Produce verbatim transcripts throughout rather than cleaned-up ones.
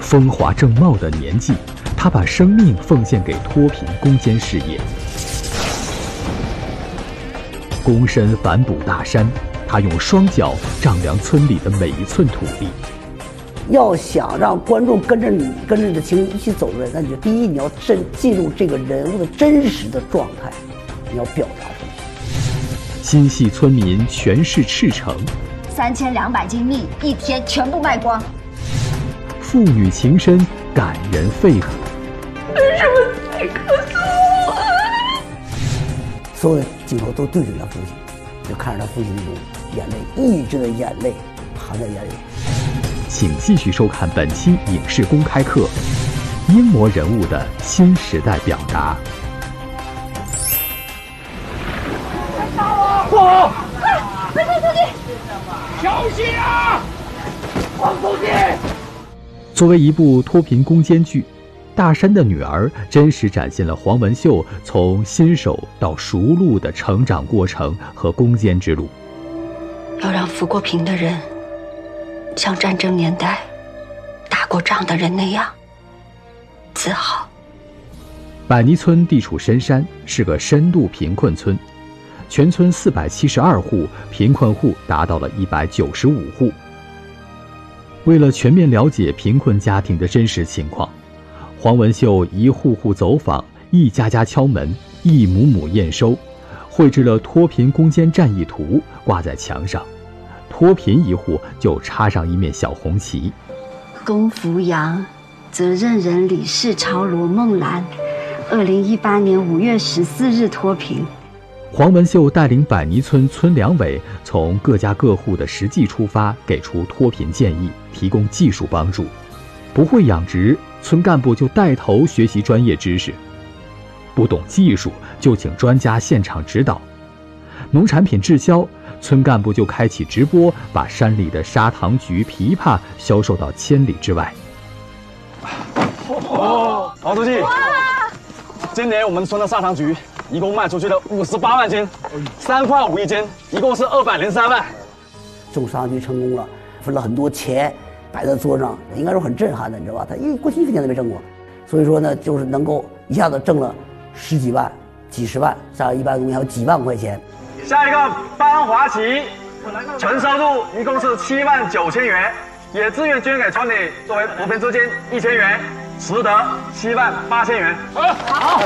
风华正茂的年纪，他把生命奉献给脱贫攻坚事业，躬身反哺大山，他用双脚丈量村里的每一寸土地。 要想让观众跟着你、跟着你的情绪一起走出来，那你就第一，你要真进入这个人物的真实的状态，你要表达出来。 心系村民全市赤诚， 三千两百斤蜜一天全部卖光。 父女情深，感人肺腑。 为什么才告诉我？ 所有的镜头都对准他父亲，就看着他父亲那种眼泪，一直的眼泪含在眼里。 请继续收看本期影视公开课，英模人物的新时代表达。 不好！ 快快出去！ 小心啊！放出去！ 作为一部脱贫攻坚剧，《大山的女儿》真实展现了黄文秀从新手到熟路的成长过程和攻坚之路。 要让扶过贫的人像战争年代打过仗的人那样自豪。 百泥村地处深山，是个深度贫困村，全村四百七十二户，贫困户达到了一百九十五户。为了全面了解贫困家庭的真实情况，黄文秀一户户走访，一家家敲门，一亩亩验收，绘制了脱贫攻坚战役图，挂在墙上。脱贫一户就插上一面小红旗。 龚福阳，责任人李世超、罗梦兰，二零一八年五月十四日脱贫。 黄文秀带领百泥村村两委从各家各户的实际出发，给出脱贫建议，提供技术帮助。不会养殖，村干部就带头学习专业知识；不懂技术，就请专家现场指导。农产品滞销，村干部就开启直播，把山里的砂糖橘、枇杷销售到千里之外。 哦，毛书记，今年我们村的砂糖橘一共卖出去了五十八万斤，三块五一斤，一共是二百零三万。 种砂糖橘成功了，分了很多钱摆在桌上，应该说很震撼的，你知道吧？他因为过去一分钱都没挣过，所以说呢，就是能够一下子挣了十几万、几十万，像一般东西还有几万块钱。 下一个班华旗，纯收入一共是七万九千元，也自愿捐给村里作为扶贫资金一千元，实得七万八千元。好。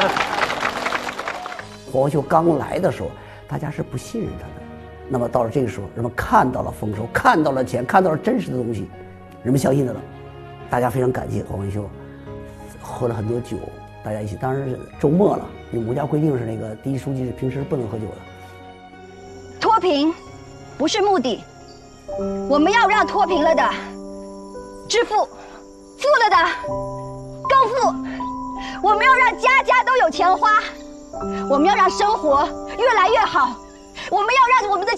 黄文秀刚来的时候，大家是不信任他的。那么到了这个时候，人们看到了丰收，看到了钱，看到了真实的东西，人们相信他了。大家非常感谢黄文秀，喝了很多酒，大家一起。当然是周末了，因为我们家规定是那个第一书记是平时不能喝酒的。 脱贫不是目的，我们要让脱贫了的致富，富了的更富。我们要让家家都有钱花，我们要让生活越来越好，我们要让我们的